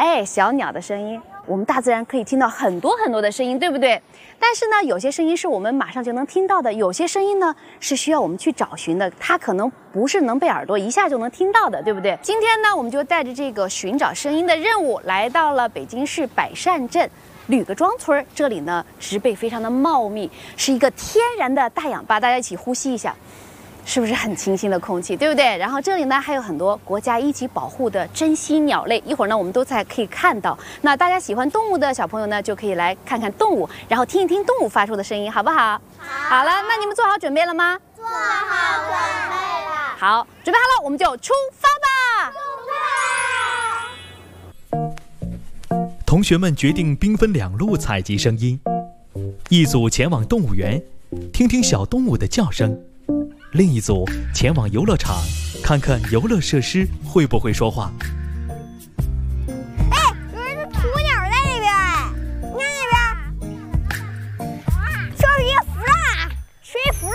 小鸟的声音。我们大自然可以听到很多很多的声音，对不对？但是呢，有些声音是我们马上就能听到的，有些声音呢是需要我们去找寻的，它可能不是能被耳朵一下就能听到的，对不对？今天呢，我们就带着这个寻找声音的任务，来到了北京市百善镇吕各庄村。这里呢，植被非常的茂密，是一个天然的大氧吧，大家一起呼吸一下。是不是很清新的空气，对不对？然后这里呢还有很多国家一级保护的珍稀鸟类，一会儿呢我们都可以看到。那大家喜欢动物的小朋友呢，就可以来看看动物，然后听一听动物发出的声音，好不好？好了，那你们做好准备了吗？ 做好准备了。 好，准备好了，我们就出发吧！同学们决定兵分两路采集声音，一组前往动物园，听听小动物的叫声。另一组前往游乐场，看看游乐设施会不会说话。 有一只鸵鸟在那边，你看那边，就是一个福蜡，是一福蜡。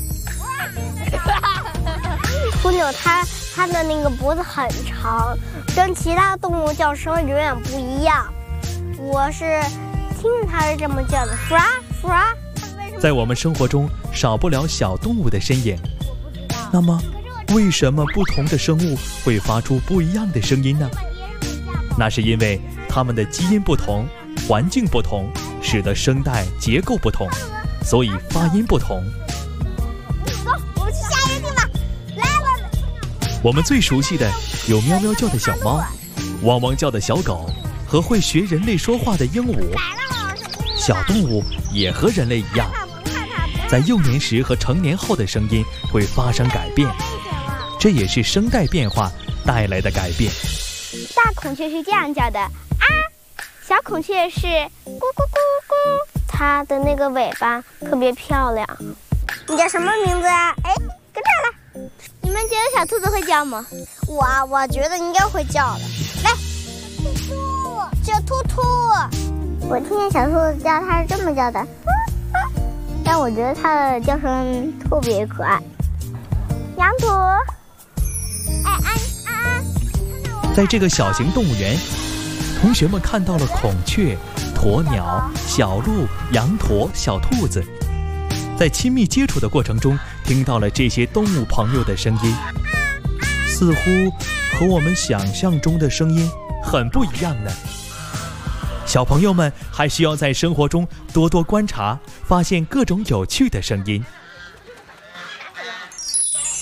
鸵鸟它的那个脖子很长，跟其他动物叫声有点不一样。我是听着它是这么叫的，福拉福拉。 在我们生活中少不了小动物的身影，那么为什么不同的生物会发出不一样的声音呢？那是因为它们的基因不同，环境不同，使得声带结构不同，所以发音不同。 走，我们去下一个地方。来吧。 我们最熟悉的有喵喵叫的小猫，汪汪叫的小狗，和会学人类说话的鹦鹉。小动物也和人类一样，在幼年时和成年后的声音会发生改变，这也是声带变化带来的改变。 大孔雀是这样叫的啊，小孔雀是咕咕咕咕，它的那个尾巴特别漂亮。你叫什么名字啊？跟这儿来。你们觉得小兔子会叫吗？我觉得应该会叫的。来，兔兔，叫兔兔。我听见小兔子叫，它是这么叫的，但我觉得它的叫声特别可爱。羊驼， 在这个小型动物园，同学们看到了孔雀、鸵鸟、小鹿、羊驼、小兔子，在亲密接触的过程中，听到了这些动物朋友的声音，似乎和我们想象中的声音很不一样呢。小朋友们还需要在生活中多多观察，发现各种有趣的声音。